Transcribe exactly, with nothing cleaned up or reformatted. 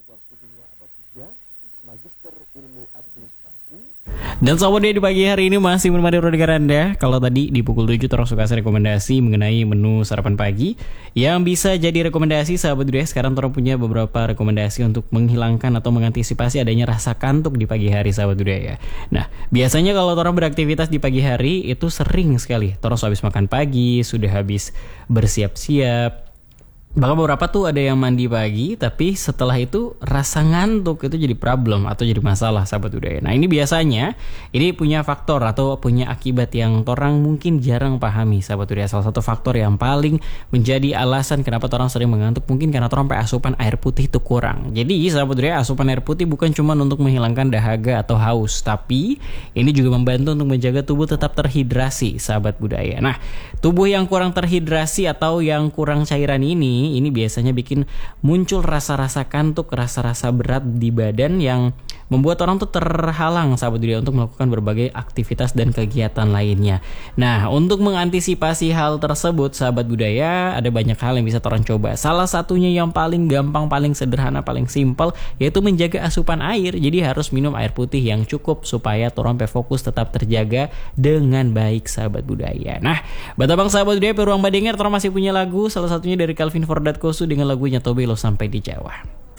Magister Ilmu Administrasi. Dan sahabat dia di pagi hari ini masih menemani Rodika Anda. Kalau tadi di pukul tujuh terus kasih rekomendasi mengenai menu sarapan pagi yang bisa jadi rekomendasi sahabat dia. Sekarang Torang punya beberapa rekomendasi untuk menghilangkan atau mengantisipasi adanya rasa kantuk di pagi hari sahabat budaya. Nah, biasanya kalau Torang beraktivitas di pagi hari itu sering sekali Torang habis makan pagi, sudah habis bersiap-siap. Bahkan beberapa tuh ada yang mandi pagi, tapi setelah itu rasa ngantuk itu jadi problem atau jadi masalah sahabat budaya. Nah ini biasanya ini punya faktor atau punya akibat yang torang mungkin jarang pahami sahabat budaya. Salah satu faktor yang paling menjadi alasan kenapa torang sering mengantuk mungkin karena torang sampai asupan air putih itu kurang. Jadi sahabat budaya, asupan air putih bukan cuma untuk menghilangkan dahaga atau haus, tapi ini juga membantu untuk menjaga tubuh tetap terhidrasi sahabat budaya. Nah tubuh yang kurang terhidrasi atau yang kurang cairan ini ini biasanya bikin muncul rasa-rasa kantuk, rasa-rasa berat di badan yang membuat orang tuh terhalang sahabat budaya untuk melakukan berbagai aktivitas dan kegiatan lainnya. Nah, untuk mengantisipasi hal tersebut sahabat budaya, ada banyak hal yang bisa orang coba. Salah satunya yang paling gampang, paling sederhana, paling simpel yaitu menjaga asupan air. Jadi harus minum air putih yang cukup supaya orang fokus tetap terjaga dengan baik sahabat budaya. Nah, batabang sahabat budaya peruang badengar orang masih punya lagu, salah satunya dari Calvin Fordat Kosu dengan lagunya Tobe Lo Sampai di Jawa.